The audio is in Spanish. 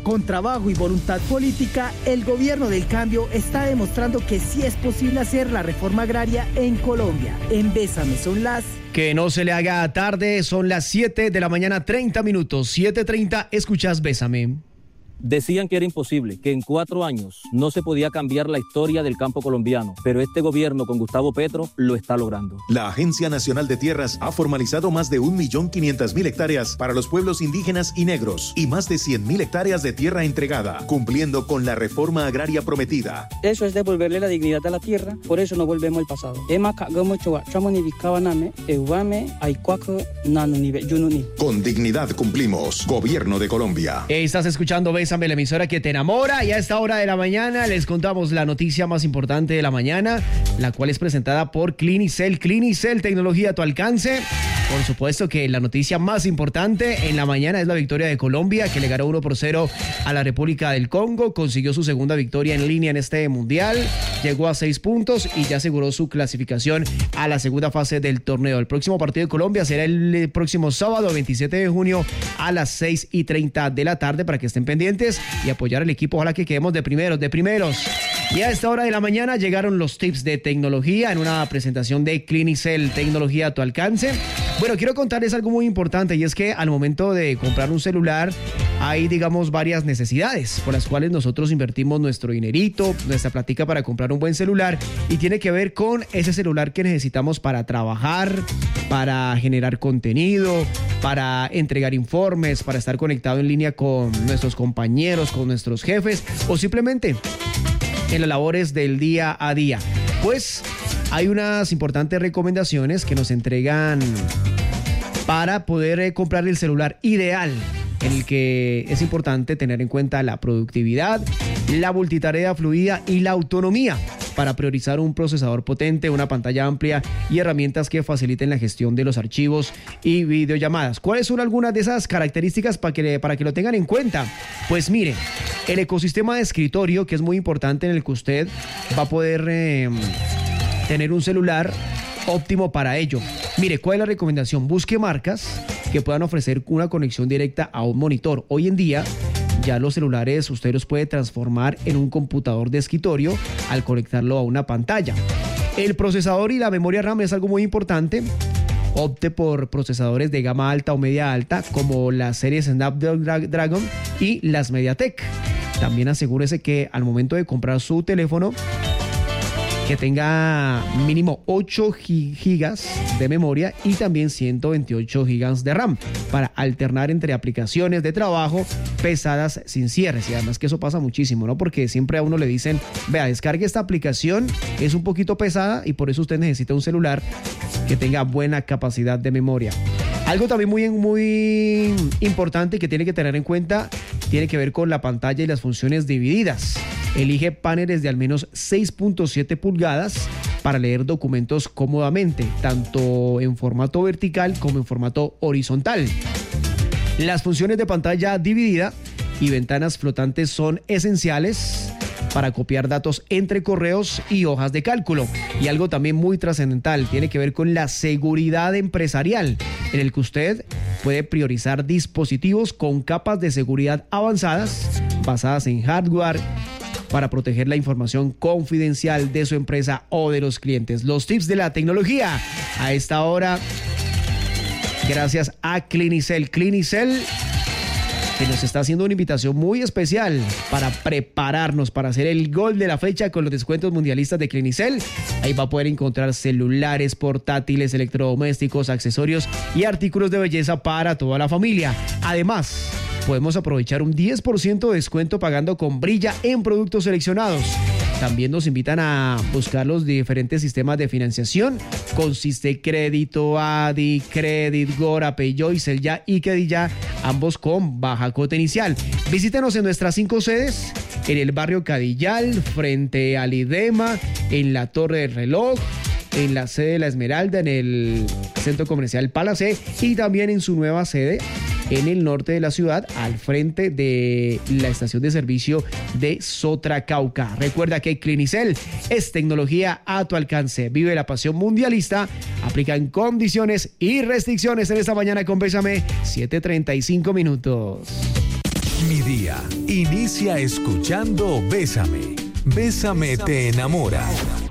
Con trabajo y voluntad política, el gobierno del cambio está demostrando que sí es posible hacer la reforma agraria en Colombia. En Bésame son las... Que no se le haga tarde, son las 7 de la mañana, 30 minutos, 7:30, escuchas Bésame. Decían que era imposible, que en 4 años no se podía cambiar la historia del campo colombiano, pero este gobierno con Gustavo Petro lo está logrando. La Agencia Nacional de Tierras ha formalizado más de 1.500.000 hectáreas para los pueblos indígenas y negros y más de 100.000 hectáreas de tierra entregada, cumpliendo con la reforma agraria prometida. Eso es devolverle la dignidad a la tierra, por eso no volvemos al pasado. Con dignidad cumplimos. Gobierno de Colombia. Estás escuchando Bésame, la emisora que te enamora, y a esta hora de la mañana les contamos la noticia más importante de la mañana, la cual es presentada por Clinicel. Clinicel, tecnología a tu alcance. Por supuesto que la noticia más importante en la mañana es la victoria de Colombia, que le ganó 1-0 a la República del Congo, consiguió su segunda victoria en línea en este mundial, llegó a 6 puntos y ya aseguró su clasificación a la segunda fase del torneo. El próximo partido de Colombia será el próximo sábado 27 de junio a las 6:30 de la tarde, para que estén pendientes y apoyar al equipo. Ojalá que quedemos de primeros. Y a esta hora de la mañana llegaron los tips de tecnología en una presentación de Clinicel, tecnología a tu alcance. Bueno, quiero contarles algo muy importante, y es que al momento de comprar un celular hay, digamos, varias necesidades por las cuales nosotros invertimos nuestro dinerito, nuestra platica para comprar un buen celular, y tiene que ver con ese celular que necesitamos para trabajar, para generar contenido, para entregar informes, para estar conectado en línea con nuestros compañeros, con nuestros jefes, o simplemente en las labores del día a día. Pues hay unas importantes recomendaciones que nos entregan para poder comprar el celular ideal, en el que es importante tener en cuenta la productividad, la multitarea fluida y la autonomía, para priorizar un procesador potente, una pantalla amplia y herramientas que faciliten la gestión de los archivos y videollamadas. ¿Cuáles son algunas de esas características para que lo tengan en cuenta? Pues mire, el ecosistema de escritorio, que es muy importante, en el que usted va a poder tener un celular óptimo para ello. Mire, ¿cuál es la recomendación? Busque marcas que puedan ofrecer una conexión directa a un monitor. Hoy en día ya los celulares usted los puede transformar en un computador de escritorio al conectarlo a una pantalla. El procesador y la memoria RAM es algo muy importante. Opte por procesadores de gama alta o media alta, como las series Snapdragon y las MediaTek. También asegúrese que al momento de comprar su teléfono, que tenga mínimo 8 gigas de memoria y también 128 gigas de RAM, para alternar entre aplicaciones de trabajo pesadas sin cierres. Y además que eso pasa muchísimo, ¿no? Porque siempre a uno le dicen, vea, descargue esta aplicación, es un poquito pesada y por eso usted necesita un celular que tenga buena capacidad de memoria. Algo también muy importante que tiene que tener en cuenta tiene que ver con la pantalla y las funciones divididas. Elige paneles de al menos 6.7 pulgadas para leer documentos cómodamente, tanto en formato vertical como en formato horizontal. Las funciones de pantalla dividida y ventanas flotantes son esenciales para copiar datos entre correos y hojas de cálculo. Y algo también muy trascendental tiene que ver con la seguridad empresarial, en el que usted puede priorizar dispositivos con capas de seguridad avanzadas basadas en hardware para proteger la información confidencial de su empresa o de los clientes. Los tips de la tecnología a esta hora, gracias a Clinicel. Clinicel, que nos está haciendo una invitación muy especial para prepararnos para hacer el gol de la fecha con los descuentos mundialistas de Clinicel. Ahí va a poder encontrar celulares, portátiles, electrodomésticos, accesorios y artículos de belleza para toda la familia. Además, podemos aprovechar un 10% de descuento pagando con Brilla en productos seleccionados. También nos invitan a buscar los diferentes sistemas de financiación. Consiste Crédito, Adi, Credit, Gora, Payjoy, Celya y Credilla, ambos con baja cuota inicial. Visítenos en nuestras 5 sedes, en el barrio Cadillal, frente al IDEMA, en la Torre del Reloj, en la sede de La Esmeralda, en el Centro Comercial Palacé, y también en su nueva sede en el norte de la ciudad, al frente de la estación de servicio de Sotracauca. Recuerda que Clinicel es tecnología a tu alcance. Vive la pasión mundialista. Aplican condiciones y restricciones en esta mañana con Bésame, 7:35 minutos. Mi día inicia escuchando Bésame. Bésame te enamora.